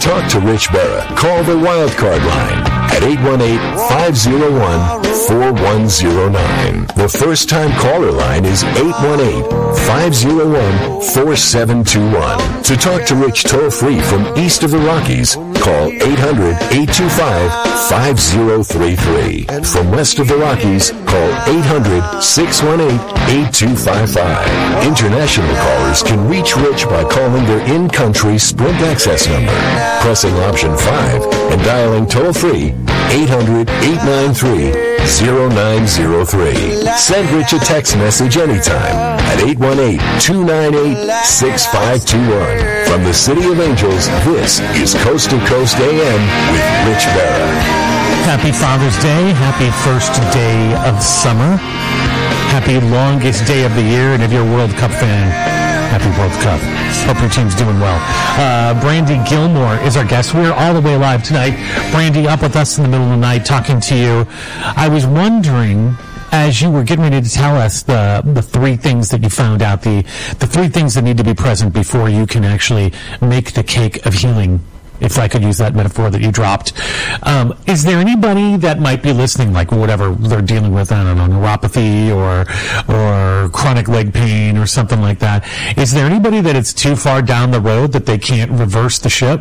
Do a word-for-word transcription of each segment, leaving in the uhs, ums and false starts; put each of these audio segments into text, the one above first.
talk to Rich Berra, call the Wildcard line at eight one eight, five oh one, four one oh nine. The first-time caller line is eight one eight, five oh one, four seven two one. To talk to Rich toll-free from east of the Rockies, call eight hundred, eight two five, five oh three three. From west of the Rockies, call eight hundred, six one eight, eight two five five. International callers can reach Rich by calling their in-country Sprint access number, pressing option five, and dialing toll-free eight hundred, eight nine three, oh nine oh three. Send Rich a text message anytime at eight one eight, two nine eight, six five two one. From the City of Angels, this is Coast to Coast A M with Rich Berra. Happy Father's Day. Happy first day of summer. Happy longest day of the year. And if you're a World Cup fan, happy World Cup. Hope your team's doing well. Uh, Brandy Gilmore is our guest. We're all the way live tonight. Brandy, up with us in the middle of the night, talking to you. I was wondering, as you were getting ready to tell us the the three things that you found out, the, the three things that need to be present before you can actually make the cake of healing, if I could use that metaphor that you dropped. Um, is there anybody that might be listening, like whatever they're dealing with, I don't know, neuropathy or or chronic leg pain or something like that? Is there anybody that it's too far down the road that they can't reverse the ship?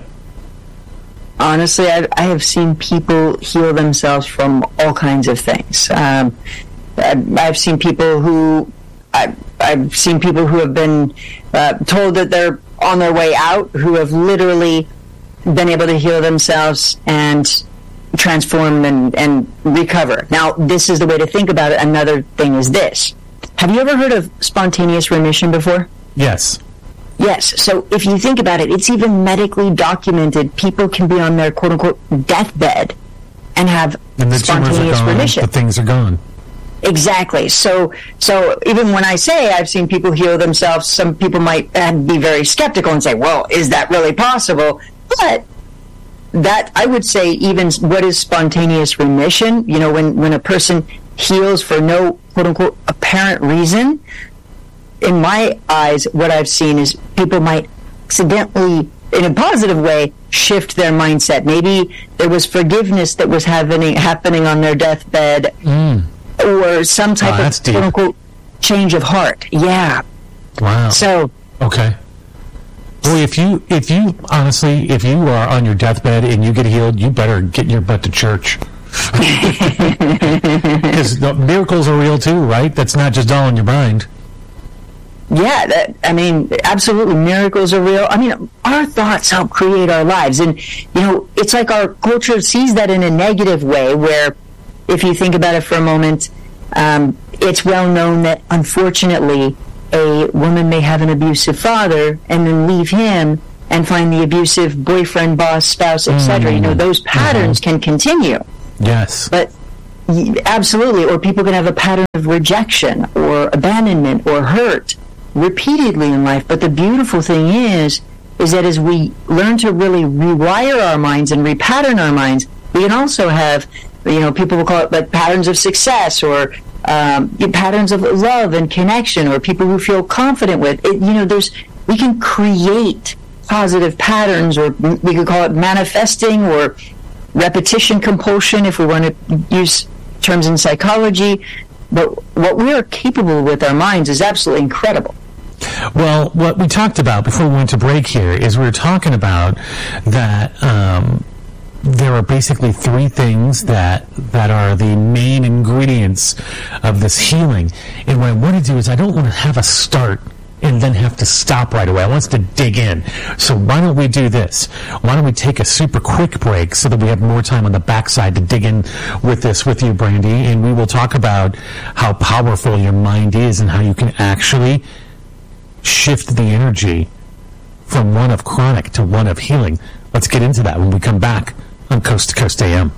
Honestly, I've, I have seen people heal themselves from all kinds of things. Um, I've, I've seen people who I, I've seen people who have been uh, told that they're on their way out, who have literally been able to heal themselves and transform and, and recover. Now, this is the way to think about it. Another thing is this. Have you ever heard of spontaneous remission before? Yes. Yes. So if you think about it, it's even medically documented. People can be on their quote-unquote deathbed and have and the spontaneous tumors are gone, remission. The things are gone. Exactly. So, so even when I say I've seen people heal themselves, some people might uh, be very skeptical and say, well, is that really possible? But that, I would say, even what is spontaneous remission, you know, when, when a person heals for no quote-unquote apparent reason, in my eyes, what I've seen is people might accidentally, in a positive way, shift their mindset. Maybe there was forgiveness that was happening happening on their deathbed, mm. or some type wow, of quote unquote change of heart. Yeah. Wow. So. Okay. Boy, if you if you honestly, if you are on your deathbed and you get healed, you better get your butt to church. Because miracles are real too, right? That's not just all in your mind. Yeah, that, I mean, absolutely, miracles are real. I mean, our thoughts help create our lives. And, you know, it's like our culture sees that in a negative way, where if you think about it for a moment, um, it's well known that, unfortunately, a woman may have an abusive father and then leave him and find the abusive boyfriend, boss, spouse, et cetera. Mm. You know, those patterns mm-hmm. can continue. Yes. But absolutely, or people can have a pattern of rejection or abandonment or hurt repeatedly in life. But the beautiful thing is, is that as we learn to really rewire our minds and repattern our minds, we can also have, you know, people will call it like patterns of success or um, patterns of love and connection, or people who feel confident with it. You know, there's, we can create positive patterns, or we could call it manifesting or repetition compulsion if we want to use terms in psychology. But what we are capable with our minds is absolutely incredible. Well, what we talked about before we went to break here is we were talking about that um, there are basically three things that that are the main ingredients of this healing. And what I want to do is I don't want to have a start and then have to stop right away. I want us to dig in. So why don't we do this? Why don't we take a super quick break so that we have more time on the backside to dig in with this with you, Brandy, and we will talk about how powerful your mind is and how you can actually shift the energy from one of chronic to one of healing. Let's get into that when we come back on Coast to Coast A M.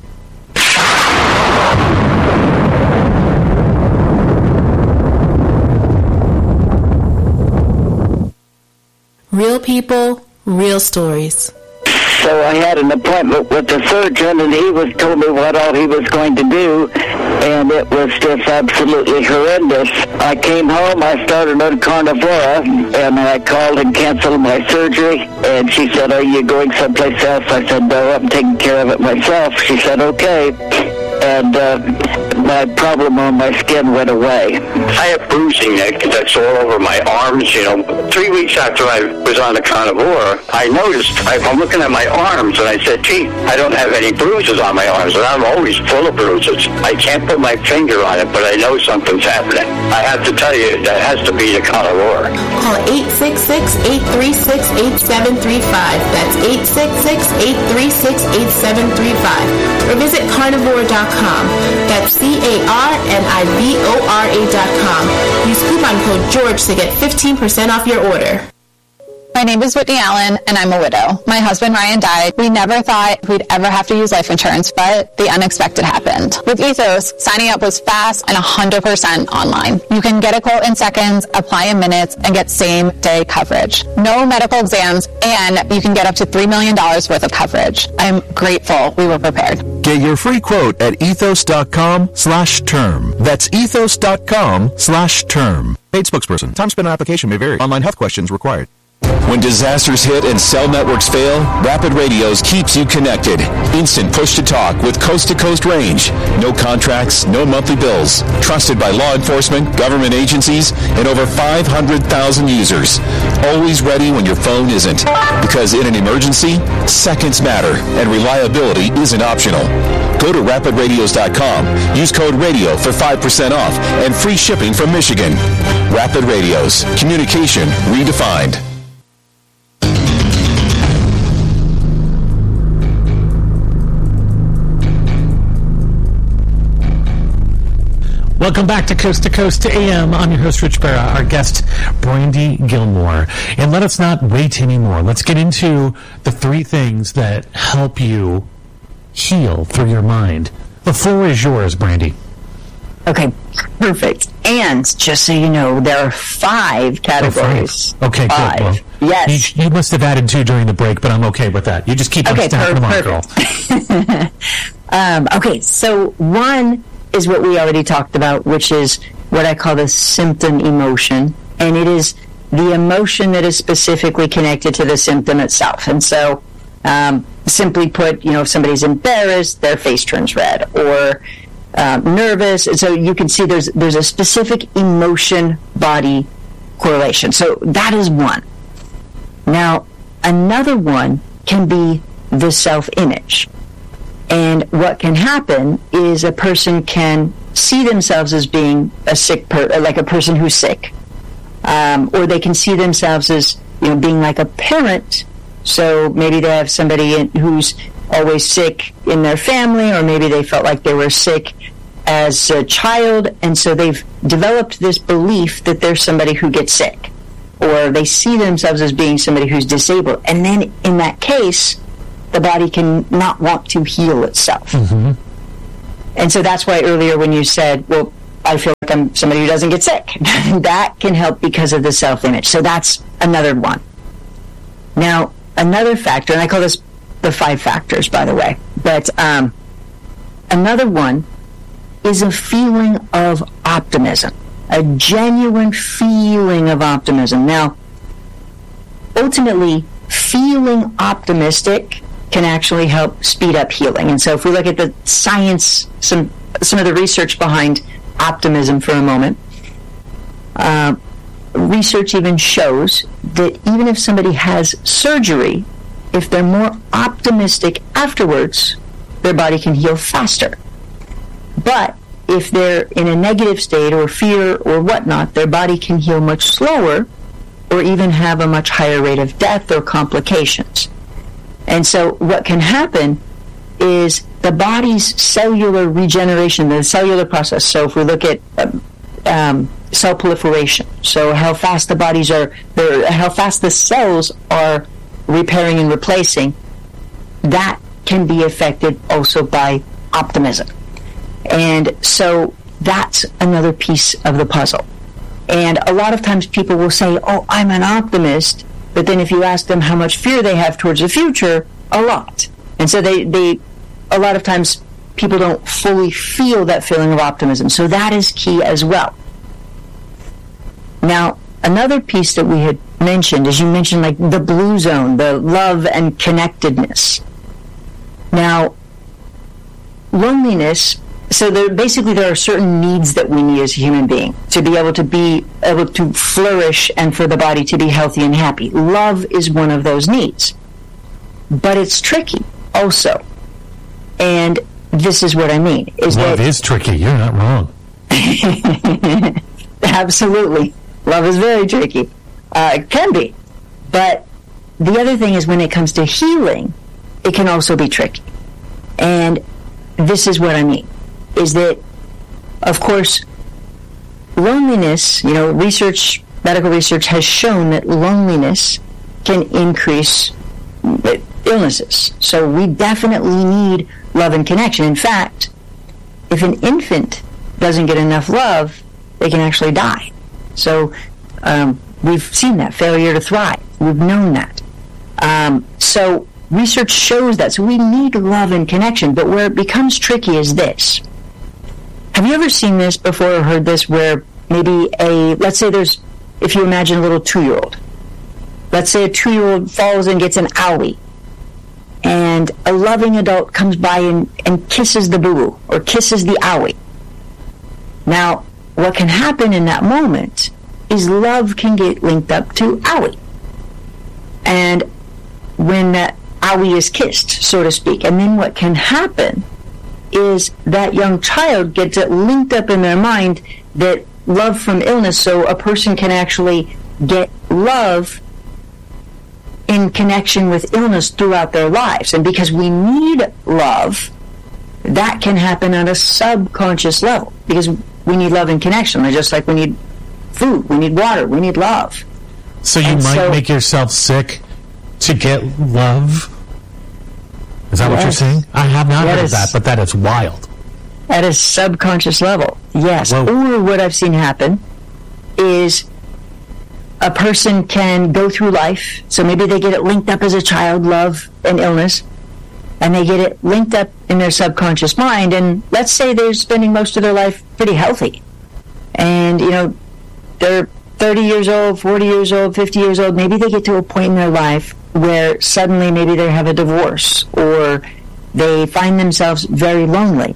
Real people, real stories. So I had an appointment with the surgeon, and he was told me what all he was going to do. and it was just absolutely horrendous. I came home, I started on Carnivora, and I called and canceled my surgery, and she said, are you going someplace else? I said, no, I'm taking care of it myself. She said, okay. And uh, my problem on my skin went away. I have bruising that, that's all over my arms, you know. Three weeks after I was on the Carnivora, I noticed, I, I'm looking at my arms, and I said, gee, I don't have any bruises on my arms, and I'm always full of bruises. I can't put my finger on it, but I know something's happening. I have to tell you, that has to be the Carnivora. Call eight six six, eight three six, eight seven three five. That's eight six six, eight three six, eight seven three five. Or visit carnivora dot com. That's C A R N I V O R A dot com. Use coupon code George to get fifteen percent off your order. My name is Whitney Allen, and I'm a widow. My husband, Ryan, died. We never thought we'd ever have to use life insurance, but the unexpected happened. With Ethos, signing up was fast and one hundred percent online. You can get a quote in seconds, apply in minutes, and get same-day coverage. No medical exams, and you can get up to three million dollars worth of coverage. I'm grateful we were prepared. Get your free quote at ethos.com slash term. That's ethos.com slash term. Paid spokesperson. Time spent on application may vary. Online health questions required. When disasters hit and cell networks fail, Rapid Radios keeps you connected. Instant push-to-talk with coast-to-coast range. No contracts, no monthly bills. Trusted by law enforcement, government agencies, and over five hundred thousand users. Always ready when your phone isn't. Because in an emergency, seconds matter, and reliability isn't optional. Go to rapid radios dot com. Use code RADIO for five percent off and free shipping from Michigan. Rapid Radios. Communication redefined. Welcome back to Coast to Coast to A M. I'm your host, Rich Barra, our guest, Brandy Gilmore. And let us not wait anymore. Let's get into the three things that help you heal through your mind. The floor is yours, Brandy. Okay, perfect. And just so you know, there are five categories. Oh, five. Okay, five. good. Well, yes. You, you must have added two during the break, but I'm okay with that. You just keep on okay, stacking per- them on, girl. um, okay, so one is what we already talked about, which is what I call the symptom emotion. And it is the emotion that is specifically connected to the symptom itself. And so, um, simply put, you know, if somebody's embarrassed, their face turns red, or um, nervous. And so you can see there's there's a specific emotion-body correlation. So that is one. Now, another one can be the self-image. And what can happen is a person can see themselves as being a sick person, like a person who's sick. Um, or they can see themselves as, you know, being like a parent. So maybe they have somebody in, who's always sick in their family, or maybe they felt like they were sick as a child, and so they've developed this belief that they're somebody who gets sick. Or they see themselves as being somebody who's disabled. And then in that case, the body can not want to heal itself. Mm-hmm. And so that's why earlier when you said, well, I feel like I'm somebody who doesn't get sick, that can help because of the self-image. So that's another one. Now, another factor, and I call this the five factors, by the way, but um, another one is a feeling of optimism, a genuine feeling of optimism. Now, ultimately, feeling optimistic can actually help speed up healing. And so if we look at the science, some some of the research behind optimism for a moment, uh, research even shows that even if somebody has surgery, if they're more optimistic afterwards, their body can heal faster. But if they're in a negative state or fear or whatnot, their body can heal much slower or even have a much higher rate of death or complications. And so what can happen is the body's cellular regeneration, the cellular process. So if we look at um, um, cell proliferation, so how fast the bodies are, how fast the cells are repairing and replacing, that can be affected also by optimism. And so that's another piece of the puzzle. And a lot of times people will say, oh, I'm an optimist, but then if you ask them how much fear they have towards the future, a lot. And so they, they a lot of times people don't fully feel that feeling of optimism. So that is key as well. Now, another piece that we had mentioned is you mentioned like the blue zone, the love and connectedness. Now, loneliness, so there, basically there are certain needs that we need as a human being to be able to be able to flourish and for the body to be healthy and happy. Love is one of those needs. But it's tricky also. And this is what I mean. Is Love that is tricky. You're not wrong. Absolutely. Love is very tricky. Uh, it can be. But the other thing is when it comes to healing, it can also be tricky. And this is what I mean, is that, of course, loneliness, you know, research, medical research has shown that loneliness can increase illnesses. So we definitely need love and connection. In fact, if an infant doesn't get enough love, they can actually die. So um, we've seen that, failure to thrive. We've known that. Um, so research shows that. So we need love and connection. But where it becomes tricky is this. Have you ever seen this before or heard this where maybe a, let's say there's, if you imagine a little two-year-old. Let's say a two-year-old falls and gets an owie. And a loving adult comes by and, and kisses the boo-boo or kisses the owie. Now, what can happen in that moment is love can get linked up to owie. And when that owie is kissed, so to speak, and then what can happen is that young child gets it linked up in their mind that love from illness, so a person can actually get love in connection with illness throughout their lives. And because we need love, that can happen on a subconscious level because we need love and connection. Just like we need food, we need water, we need love. So you and might so, make yourself sick to get love? Is that yes. what you're saying? I have not that heard is, that, but that is wild. At a subconscious level, yes. Whoa. Or what I've seen happen is a person can go through life, so maybe they get it linked up as a child, love and illness, and they get it linked up in their subconscious mind, and let's say they're spending most of their life pretty healthy. And, you know, they're thirty years old, forty years old, fifty years old, maybe they get to a point in their life where suddenly maybe they have a divorce, or they find themselves very lonely,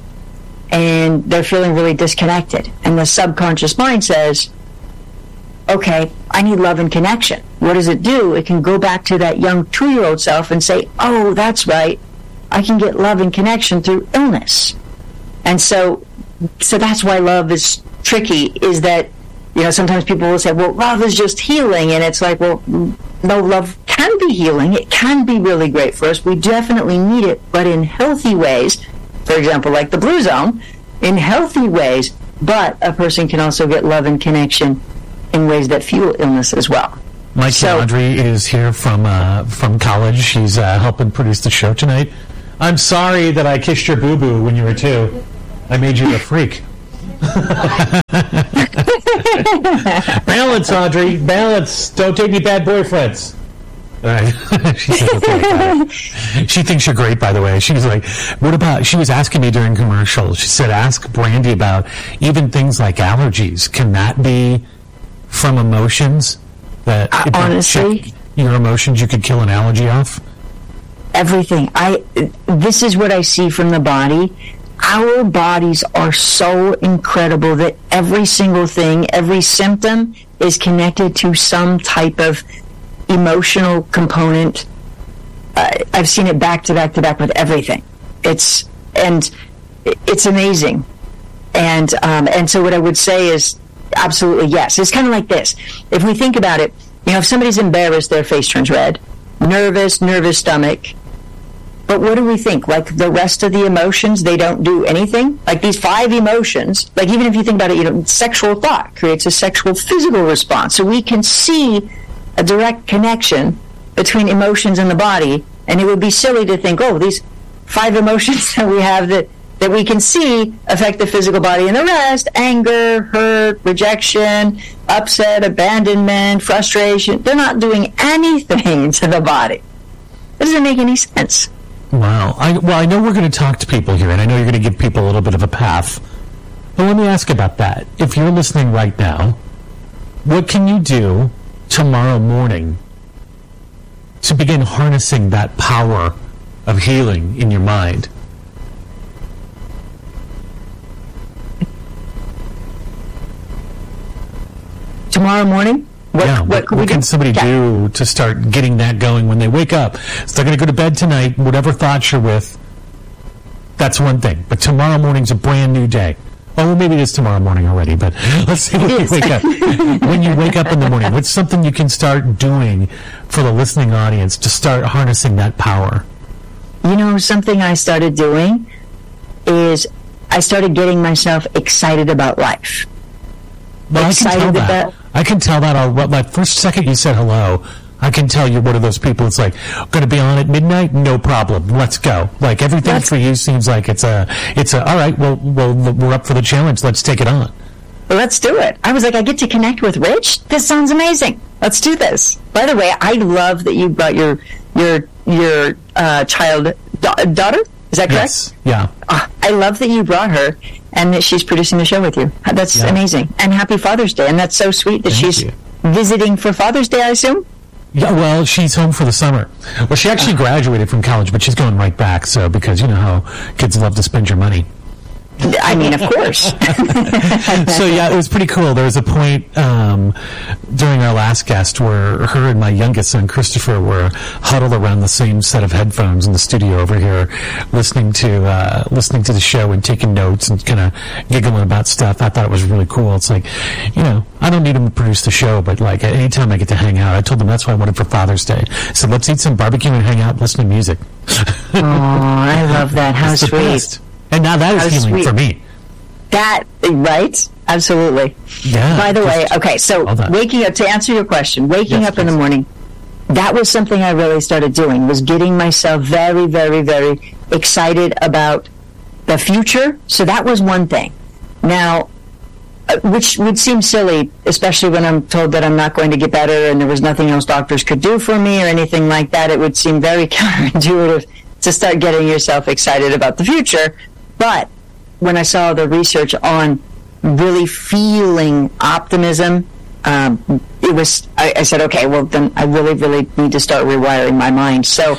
and they're feeling really disconnected. And the subconscious mind says, okay, I need love and connection. What does it do? It can go back to that young two-year-old self and say, oh, that's right, I can get love and connection through illness. And so so that's why love is tricky, is that, you know, sometimes people will say, well, love is just healing. And it's like, well, no, love can be healing. It can be really great for us. We definitely need it, but in healthy ways. For example, like the Blue Zone, in healthy ways, but a person can also get love and connection in ways that fuel illness as well. Mike so, Audrey is here from uh, from college. She's uh, helping produce the show tonight. I'm sorry that I kissed your boo-boo when you were two. I made you a freak. Balance, Audrey. Balance. Don't take me bad boyfriends. All right. She said, okay, she thinks you're great, by the way. She's like, what about, she was asking me during commercials, she said, ask Brandy about even things like allergies. Can that be from emotions? That uh, honestly, your emotions, you could kill an allergy off? Everything. I. This is what I see from the body. Our bodies are so incredible that every single thing, every symptom is connected to some type of emotional component. Uh, I've seen it back to back to back with everything. It's and it's amazing. And um, and so what I would say is absolutely yes. It's kind of like this. If we think about it, you know, if somebody's embarrassed, their face turns red. Nervous, nervous stomach. But what do we think? Like the rest of the emotions, they don't do anything? Like these five emotions, like even if you think about it, you know, sexual thought creates a sexual physical response. So we can see a direct connection between emotions and the body, and it would be silly to think, oh, these five emotions that we have that, that we can see affect the physical body, and the rest, anger, hurt, rejection, upset, abandonment, frustration, they're not doing anything to the body. It doesn't make any sense. Wow. I, well, I know we're going to talk to people here, and I know you're going to give people a little bit of a path. But let me ask about that. If you're listening right now, what can you do tomorrow morning to begin harnessing that power of healing in your mind? Tomorrow morning? What, yeah, what, what, can, what can somebody yeah. do to start getting that going when they wake up? So they're going to go to bed tonight, whatever thoughts you're with, that's one thing. But tomorrow morning's a brand new day. Oh, well, maybe it is tomorrow morning already, but let's see when you wake up. When you wake up in the morning, what's something you can start doing for the listening audience to start harnessing that power? You know, something I started doing is I started getting myself excited about life. Well, excited I can tell that. about... I can tell that. All, like, first second you said hello, I can tell you're one of those people. It's like, going to be on at midnight? No problem. Let's go. Like, everything That's, for you seems like it's a, it's a, all right, well, well, we're up for the challenge. Let's take it on. Well, let's do it. I was like, I get to connect with Rich? This sounds amazing. Let's do this. By the way, I love that you brought your, your, your uh, child, da- daughter? Is that correct? Yes. Yeah. Uh, I love that you brought her and that she's producing the show with you. That's yeah. amazing. And happy Father's Day. And that's so sweet that Thank she's you. visiting for Father's Day, I assume? Yeah, well, she's home for the summer. Well, she actually graduated from college, but she's going right back, so because you know how kids love to spend your money. I mean, of course. So, yeah, it was pretty cool. There was a point um, during our last guest where her and my youngest son, Christopher, were huddled around the same set of headphones in the studio over here, listening to uh, listening to the show and taking notes and kind of giggling about stuff. I thought it was really cool. It's like, you know, I don't need them to produce the show, but, like, anytime I get to hang out, I told them that's what I wanted for Father's Day. So let's eat some barbecue and hang out, listen to music. Oh, I love that. How That's sweet. And now that is How healing sweet. for me. That, right? Absolutely. Yeah. By the way, okay, so waking up, to answer your question, waking yes, up please. in the morning, that was something I really started doing, was getting myself very, very, very excited about the future. So that was one thing. Now, uh, which would seem silly, especially when I'm told that I'm not going to get better and there was nothing else doctors could do for me or anything like that. It would seem very counterintuitive to start getting yourself excited about the future. But when I saw the research on really feeling optimism, um, it was, I, I said, okay, well, then I really, really need to start rewiring my mind. So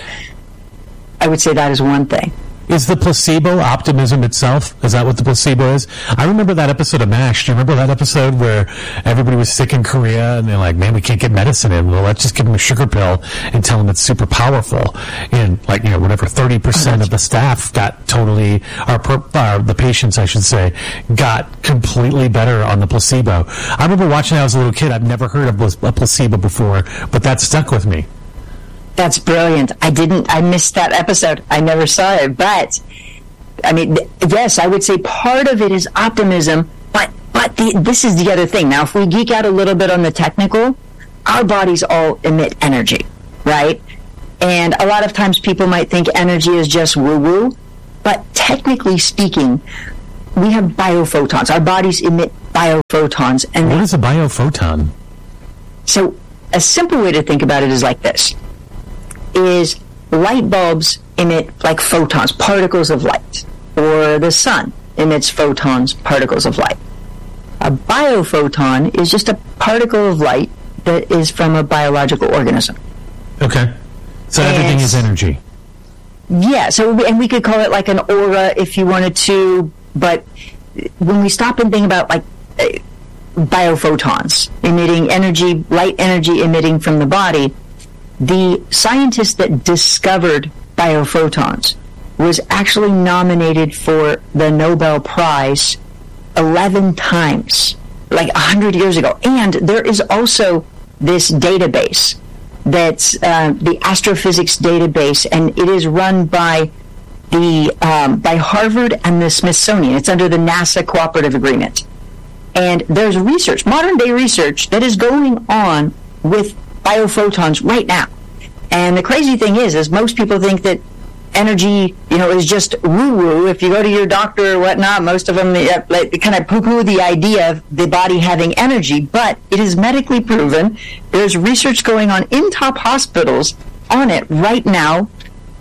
I would say that is one thing. Is the placebo optimism itself? Is that what the placebo is? I remember that episode of MASH. Do you remember that episode where everybody was sick in Korea and they're like, man, we can't get medicine in. Well, let's just give them a sugar pill and tell them it's super powerful. And like, you know, whatever, thirty percent of the staff got totally, or, or the patients, I should say, got completely better on the placebo. I remember watching that as a little kid. I've never heard of a placebo before, but that stuck with me. That's brilliant. I didn't, I missed that episode. I never saw it. But, I mean, th- yes, I would say part of it is optimism, but but the, this is the other thing. Now, if we geek out a little bit on the technical, our bodies all emit energy, right? And a lot of times people might think energy is just woo-woo, but technically speaking, we have biophotons. Our bodies emit biophotons. And what is a biophoton? So, a simple way to think about it is like this. Is light bulbs emit like photons, particles of light, or the sun emits photons, particles of light. A biophoton is just a particle of light that is from a biological organism. Okay. So and everything is energy. Yeah, so we, and we could call it like an aura if you wanted to, but when we stop and think about like uh, biophotons emitting energy, light energy emitting from the body, the scientist that discovered biophotons was actually nominated for the Nobel Prize eleven times, like one hundred years ago. And there is also this database that's uh, the astrophysics database, and it is run by the um, by Harvard and the Smithsonian. It's under the NASA Cooperative Agreement. And there's research, modern day research, that is going on with biophotons right now. And the crazy thing is, is most people think that energy, you know, is just woo-woo. If you go to your doctor or whatnot, most of them uh, like, kind of poo-poo the idea of the body having energy. But it is medically proven. There's research going on in top hospitals on it right now.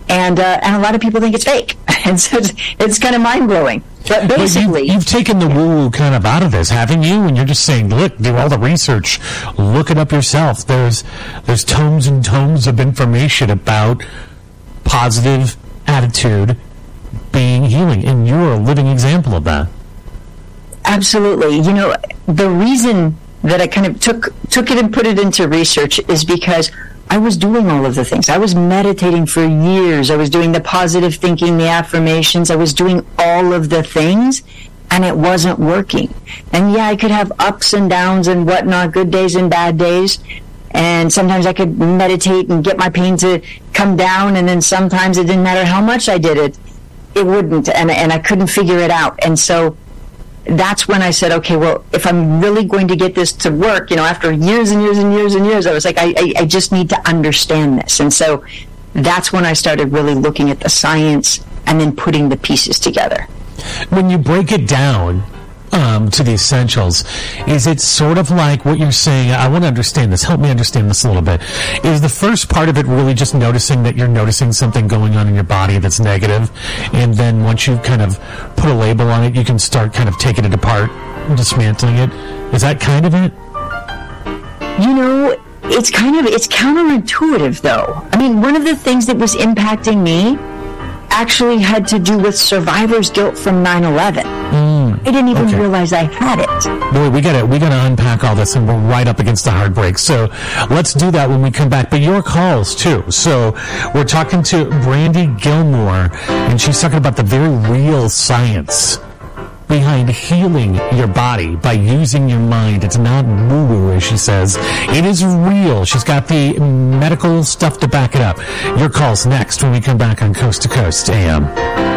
And, uh, and a lot of people think it's fake. And so it's, it's kind of mind-blowing. But basically... Well, you've, you've taken the woo-woo kind of out of this, haven't you? And you're just saying, look, do all the research. Look it up yourself. There's there's tomes and tomes of information about positive attitude being healing. And you're a living example of that. Absolutely. You know, the reason that I kind of took took it and put it into research is because I was doing all of the things. I was meditating for years. I was doing the positive thinking, the affirmations. I was doing all of the things, and it wasn't working. And yeah, I could have ups and downs and whatnot, good days and bad days. And sometimes I could meditate and get my pain to come down, and then sometimes it didn't matter how much I did it, it wouldn't, and, and I couldn't figure it out. And so that's when I said, okay, well, if I'm really going to get this to work, you know, after years and years and years and years, I was like, I, I, I just need to understand this. And so that's when I started really looking at the science and then putting the pieces together. When you break it down um, to the essentials, is it sort of like what you're saying? I want to understand this. Help me understand this a little bit. Is the first part of it really just noticing that you're noticing something going on in your body that's negative, and then once you kind of put a label on it, you can start kind of taking it apart and dismantling it? Is that kind of it? You know, it's kind of, it's counterintuitive, though. I mean, one of the things that was impacting me actually had to do with survivor's guilt from nine eleven. Mm, I didn't even okay. realize I had it. Boy, we gotta we gotta unpack all this, and we're right up against the hard break. So let's do that when we come back. But your calls too. So we're talking to Brandy Gilmore, and she's talking about the very real science behind healing your body by using your mind. It's not woo-woo, as she says. It is real. She's got the medical stuff to back it up. Your call's next when we come back on Coast to Coast A M.